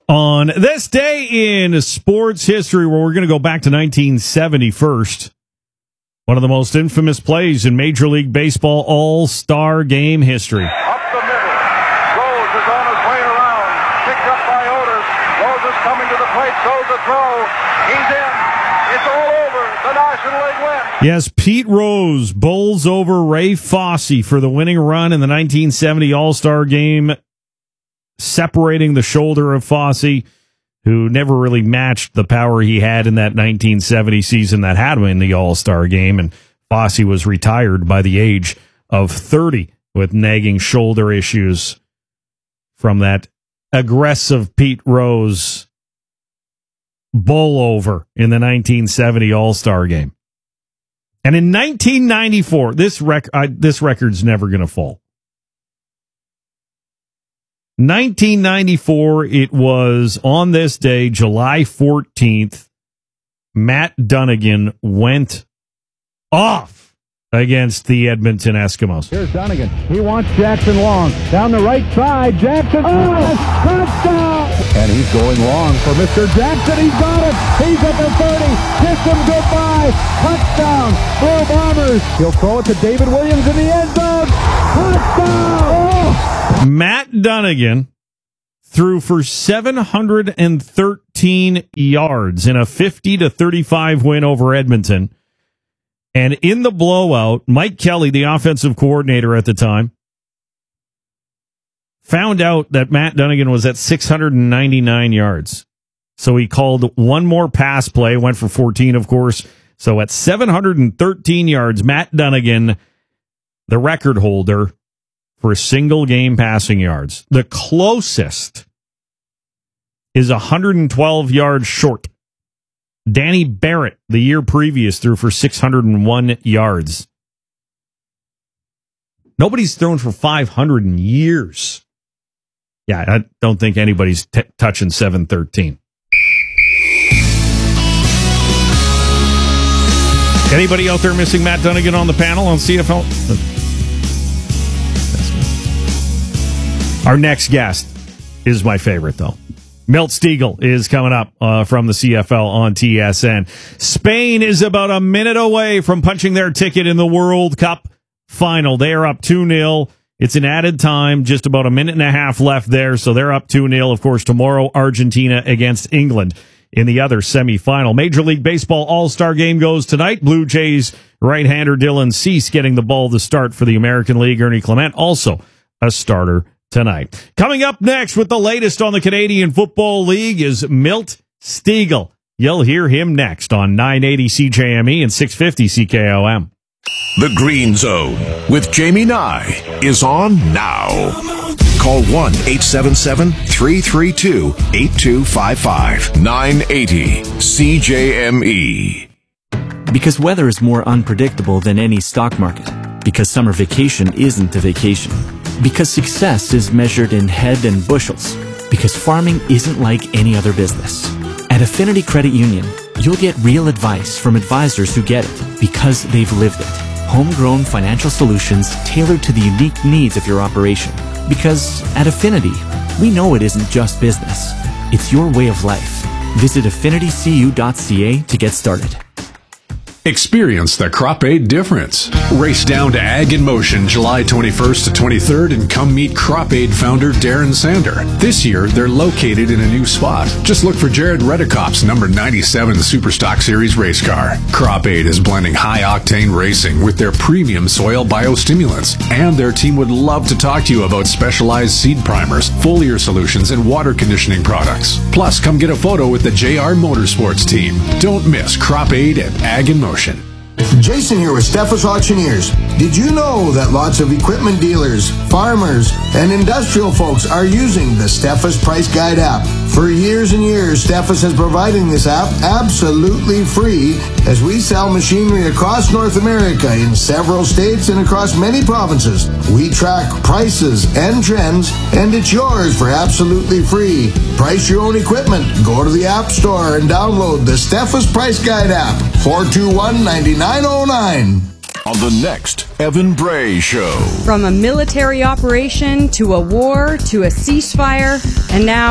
On this day in sports history, where we're going to go back to 1970 first, one of the most infamous plays in Major League Baseball All-Star Game history. Up the middle. Rose is on his way around. Picked up by Otis. Rose is coming to the plate. Throws a throw. He's in. It's all over. The National League wins. Yes, Pete Rose bowls over Ray Fosse for the winning run in the 1970 All-Star Game, separating the shoulder of Fosse, who never really matched the power he had in that 1970 season that had him in the All-Star Game. And Fosse was retired by the age of 30 with nagging shoulder issues from that aggressive Pete Rose bowl over in the 1970 All-Star Game. And in 1994, this record's never going to fall. 1994, it was on this day, July 14th, Matt Dunnigan went off against the Edmonton Eskimos. Here's Dunnigan. He wants Jackson long. Down the right side, Jackson. Touchdown! And he's going long for Mr. Jackson. He's got it. He's at the 30. Kiss him goodbye. Touchdown. Blue Bombers. He'll throw it to David Williams in the end zone. Touchdown! Oh! Matt Dunnigan threw for 713 yards in a 50-35 win over Edmonton. And in the blowout, Mike Kelly, the offensive coordinator at the time, found out that Matt Dunnigan was at 699 yards. So he called one more pass play, went for 14, of course. So at 713 yards, Matt Dunnigan, the record holder for single game passing yards. The closest is 112 yards short. Danny Barrett, the year previous, threw for 601 yards. Nobody's thrown for 500 in years. Yeah, I don't think anybody's touching 713. Anybody out there missing Matt Dunnigan on the panel on CFL? Our next guest is my favorite, though. Milt Stegall is coming up from the CFL on TSN. Spain is about a minute away from punching their ticket in the World Cup final. They are up 2-0. It's an added time, just about a minute and a half left there, so they're up 2-0. Of course, tomorrow, Argentina against England in the other semifinal. Major League Baseball All-Star Game goes tonight. Blue Jays right-hander Dylan Cease getting the ball to start for the American League. Ernie Clement also a starter tonight. Coming up next with the latest on the Canadian Football League is Milt Stegall. You'll hear him next on 980 CJME and 650 CKOM. The Green Zone with Jamie Nye is on now. Call 1-877-332-8255. 980 CJME. Because weather is more unpredictable than any stock market. Because summer vacation isn't a vacation. Because success is measured in head and bushels. Because farming isn't like any other business. At Affinity Credit Union, you'll get real advice from advisors who get it because they've lived it. Homegrown financial solutions tailored to the unique needs of your operation. Because at Affinity, we know it isn't just business. It's your way of life. Visit affinitycu.ca to get started. Experience the Crop Aid difference. Race down to Ag in Motion July 21st to 23rd and come meet Crop Aid founder Darren Sander. This year, they're located in a new spot. Just look for Jared Redekop's number 97 Superstock Series race car. Crop Aid is blending high-octane racing with their premium soil biostimulants, and their team would love to talk to you about specialized seed primers, foliar solutions, and water conditioning products. Plus, come get a photo with the JR Motorsports team. Don't miss Crop Aid at Ag in Motion. Jason here with Steffes Auctioneers. Did you know that lots of equipment dealers, farmers, and industrial folks are using the Steffes Price Guide app? For years and years, Steffes has provided this app absolutely free as we sell machinery across North America in several states and across many provinces. We track prices and trends, and it's yours for absolutely free. Price your own equipment. Go to the App Store and download the Steffes Price Guide app. 421-9909. On the next Evan Bray Show. From a military operation to a war to a ceasefire, and now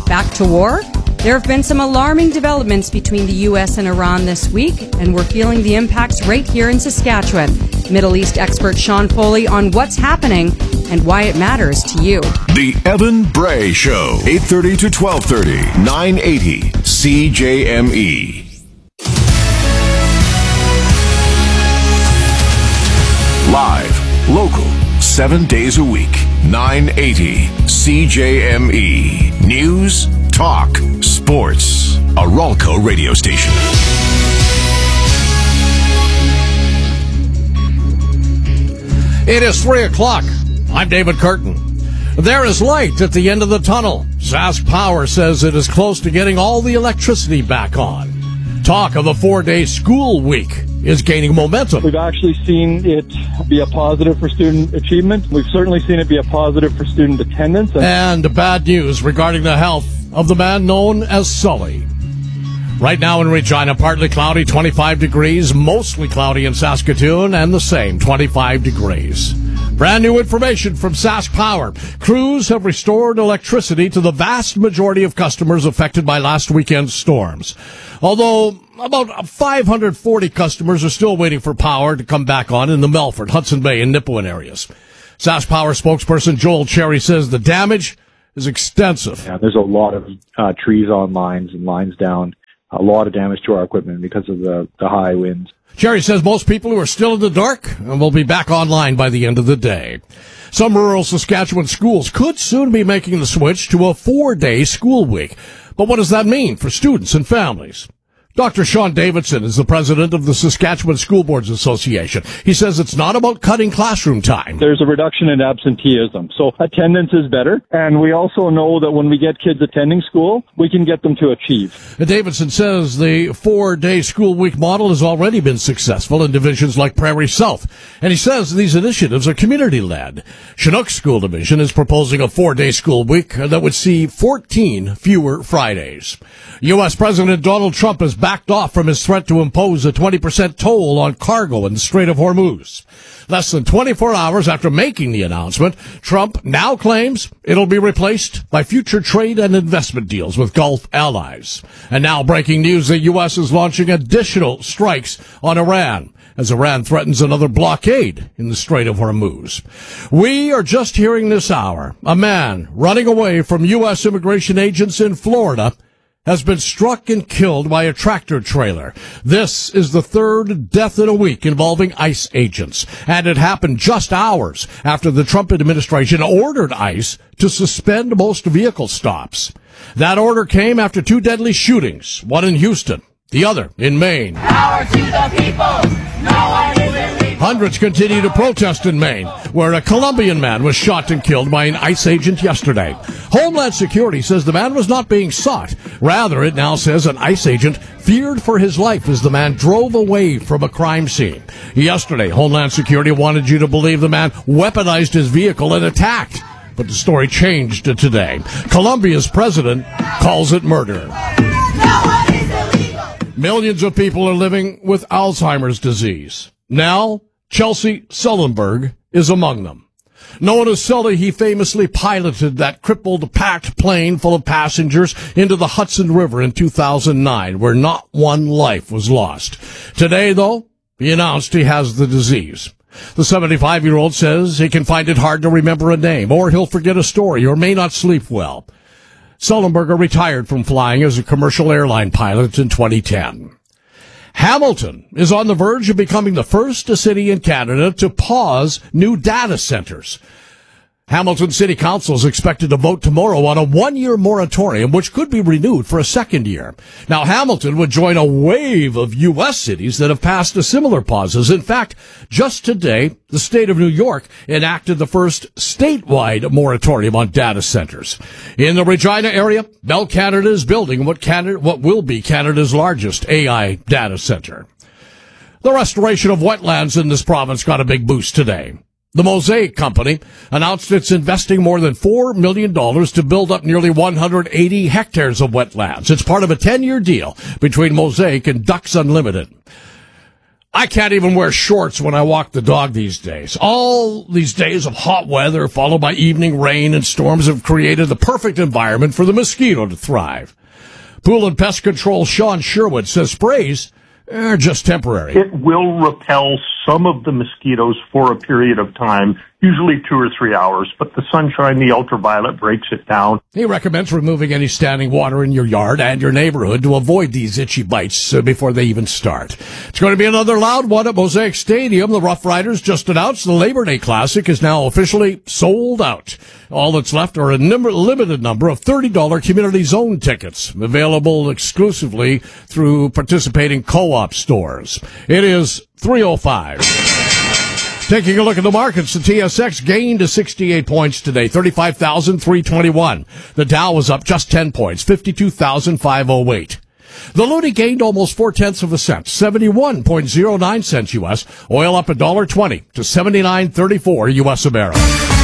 Back to war? There have been some alarming developments between the U.S. and Iran this week, and we're feeling the impacts right here in Saskatchewan. Middle East expert Sean Foley on what's happening and why it matters to you. The Evan Bray Show, 8:30 to 12:30, 980 CJME. Live, local, 7 days a week, 980 CJME. News, talk, sports. A Ralco radio station. It is 3 o'clock. I'm David Curtin. There is light at the end of the tunnel. Sask Power says it is close to getting all the electricity back on. Talk of a 4-day school week is gaining momentum. We've actually seen it be a positive for student achievement. We've certainly seen it be a positive for student attendance. And bad news regarding the health of the man known as Sully. Right now in Regina, partly cloudy, 25 degrees, mostly cloudy in Saskatoon, and the same, 25 degrees. Brand new information from Sask Power. Crews have restored electricity to the vast majority of customers affected by last weekend's storms. Although about 540 customers are still waiting for power to come back on in the Melfort, Hudson Bay, and Nipawin areas. Sask Power spokesperson Joel Cherry says the damage is extensive. Yeah, there's a lot of trees on lines and lines down. A lot of damage to our equipment because of the high winds. Cherry says most people who are still in the dark will be back online by the end of the day. Some rural Saskatchewan schools could soon be making the switch to a 4-day school week. But what does that mean for students and families? Dr. Sean Davidson is the president of the Saskatchewan School Boards Association. He says it's not about cutting classroom time. There's a reduction in absenteeism, so attendance is better. And we also know that when we get kids attending school, we can get them to achieve. Davidson says the 4-day school week model has already been successful in divisions like Prairie South. And he says these initiatives are community-led. Chinook School Division is proposing a 4-day school week that would see 14 fewer Fridays. U.S. President Donald Trump has backed off from his threat to impose a 20% toll on cargo in the Strait of Hormuz. Less than 24 hours after making the announcement, Trump now claims it'll be replaced by future trade and investment deals with Gulf allies. And now breaking news, the U.S. is launching additional strikes on Iran as Iran threatens another blockade in the Strait of Hormuz. We are just hearing this hour, a man running away from U.S. immigration agents in Florida has been struck and killed by a tractor trailer. This is the third death in a week involving ICE agents, and it happened just hours after the Trump administration ordered ICE to suspend most vehicle stops. That order came after 2 deadly shootings, one in Houston, the other in Maine. Power to the people! No one is illegal! Hundreds continue to protest in Maine, where a Colombian man was shot and killed by an ICE agent yesterday. Homeland Security says the man was not being sought. Rather, it now says an ICE agent feared for his life as the man drove away from a crime scene. Yesterday, Homeland Security wanted you to believe the man weaponized his vehicle and attacked. But the story changed to today. Colombia's president calls it murder. No one is illegal! Millions of people are living with Alzheimer's disease. Now, Chelsea Sullenberg is among them. Known as Sully, he famously piloted that crippled, packed plane full of passengers into the Hudson River in 2009, where not one life was lost. Today, though, he announced he has the disease. The 75-year-old says he can find it hard to remember a name, or he'll forget a story, or may not sleep well. Sullenberger retired from flying as a commercial airline pilot in 2010. Hamilton is on the verge of becoming the first city in Canada to pause new data centers. Hamilton City Council is expected to vote tomorrow on a 1-year moratorium, which could be renewed for a second year. Now, Hamilton would join a wave of U.S. cities that have passed similar pauses. In fact, just today, the state of New York enacted the first statewide moratorium on data centers. In the Regina area, Bell Canada is building what will be Canada's largest AI data center. The restoration of wetlands in this province got a big boost today. The Mosaic Company announced it's investing more than $4 million to build up nearly 180 hectares of wetlands. It's part of a 10-year deal between Mosaic and Ducks Unlimited. I can't even wear shorts when I walk the dog these days. All these days of hot weather followed by evening rain and storms have created the perfect environment for the mosquito to thrive. Pool and Pest Control Sean Sherwood says sprays are just temporary. It will repel some of the mosquitoes for a period of time, usually 2 or 3 hours, but the sunshine, the ultraviolet breaks it down. He recommends removing any standing water in your yard and your neighborhood to avoid these itchy bites before they even start. It's going to be another loud one at Mosaic Stadium. The Rough Riders just announced the Labor Day Classic is now officially sold out. All that's left are a limited number of $30 Community Zone tickets, available exclusively through participating co-op stores. It is 3:05. Taking a look at the markets, the TSX gained to 68 points today, 35,321. The Dow was up just 10 points, 52,508. The Loonie gained almost 0.4 cents, 71.09 cents U.S. Oil up $1.20 to 79.34 U.S. a barrel.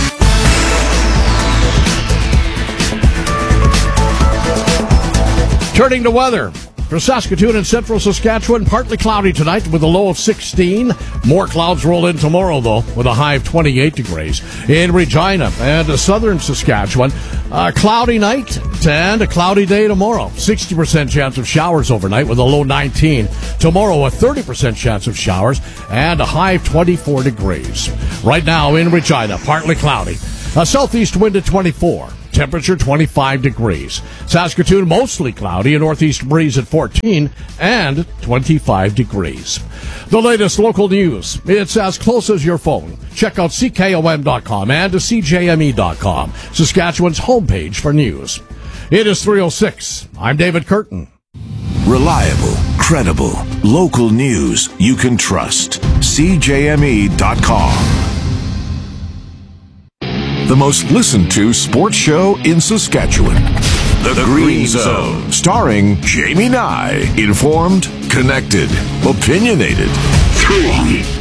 Turning to weather. For Saskatoon and central Saskatchewan, partly cloudy tonight with a low of 16. More clouds roll in tomorrow, though, with a high of 28 degrees. In Regina and southern Saskatchewan, a cloudy night and a cloudy day tomorrow. 60% chance of showers overnight with a low 19. Tomorrow, a 30% chance of showers and a high of 24 degrees. Right now in Regina, partly cloudy. A southeast wind at 24. Temperature 25 degrees. Saskatoon mostly cloudy, a northeast breeze at 14 and 25 degrees. The latest local news. It's as close as your phone. Check out CKOM.com and CJME.com, Saskatchewan's homepage for news. It is 3:06. I'm David Curtin. Reliable, credible, local news you can trust. CJME.com. The most listened to sports show in Saskatchewan. The Green Zone. Starring Jamie Nye. Informed, connected, opinionated. 3